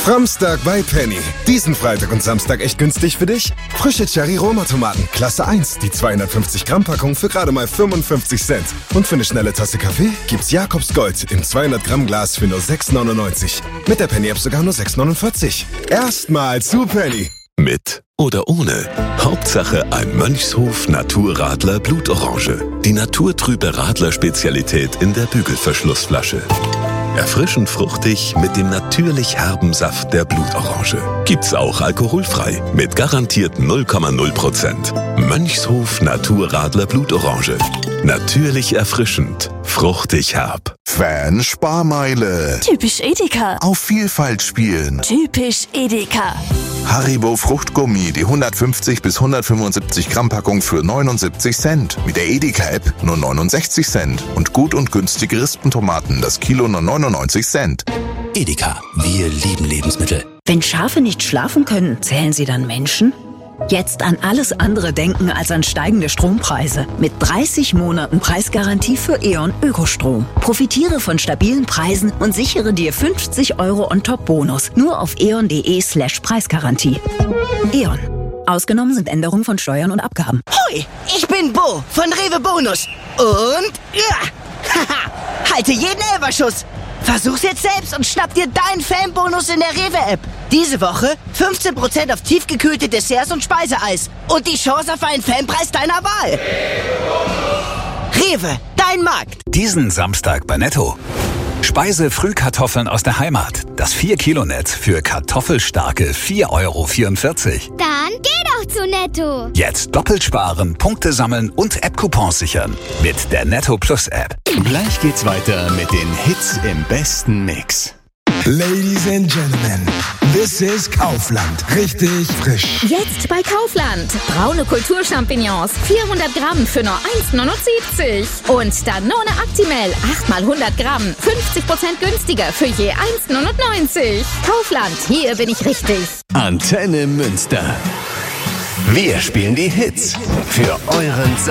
Samstag bei Penny. Diesen Freitag und Samstag echt günstig für dich? Frische Cherry-Roma-Tomaten, Klasse 1, die 250 Gramm Packung für gerade mal 55 Cent. Und für eine schnelle Tasse Kaffee gibt's Jakobs Gold im 200 Gramm Glas für nur 6,99. Mit der Penny-App sogar nur 6,49. Erstmal zu Penny. Mit oder ohne. Hauptsache ein Mönchshof Naturradler Blutorange. Die naturtrübe Radler-Spezialität in der Bügelverschlussflasche. Erfrischend fruchtig mit dem natürlich herben Saft der Blutorange. Gibt's auch alkoholfrei mit garantiert 0,0%. Mönchshof Naturradler Blutorange. Natürlich erfrischend, fruchtig herb. Fan-Sparmeile. Typisch Edeka. Auf Vielfalt spielen. Typisch Edeka. Haribo Fruchtgummi, die 150 bis 175 Gramm Packung für 79 Cent. Mit der Edeka-App nur 69 Cent. Und gut und günstige Rispentomaten, das Kilo nur 99 Cent. Edeka, wir lieben Lebensmittel. Wenn Schafe nicht schlafen können, zählen sie dann Menschen? Jetzt an alles andere denken als an steigende Strompreise. Mit 30 Monaten Preisgarantie für E.ON Ökostrom. Profitiere von stabilen Preisen und sichere dir 50 € on top Bonus. Nur auf eon.de/Preisgarantie. E.ON. Ausgenommen sind Änderungen von Steuern und Abgaben. Hoi, ich bin Bo von Rewe Bonus. Und haha, halte jeden Elferschuss. Versuch's jetzt selbst und schnapp dir deinen Fanbonus in der Rewe-App. Diese Woche 15% auf tiefgekühlte Desserts und Speiseeis. Und die Chance auf einen Fanpreis deiner Wahl. Rewe, dein Markt. Diesen Samstag bei Netto. Speise-Frühkartoffeln aus der Heimat. Das 4-Kilo-Netz für kartoffelstarke 4,44 €. Dann geh doch zu Netto. Jetzt doppelt sparen, Punkte sammeln und App-Coupons sichern. Mit der Netto Plus App. Gleich geht's weiter mit den Hits im besten Mix. Ladies and Gentlemen, this is Kaufland. Richtig frisch. Jetzt bei Kaufland. Braune Kulturchampignons, 400 Gramm für nur 1,79 €. Und Danone Actimel, 8 mal 100 Gramm, 50% günstiger für je 1,99 €. Kaufland, hier bin ich richtig. Antenne Münster. Wir spielen die Hits für euren